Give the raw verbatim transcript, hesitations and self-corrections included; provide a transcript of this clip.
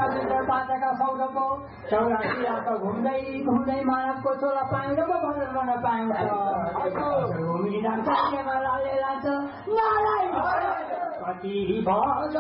साधुका पाताका सौरको चौरासी रात घुम्दै घुम्दै मानवको छोरा पाइँदो पो भजन गर्न पाइन्छ घुमिरहन्छ लाले लान्छ नारायण कति भज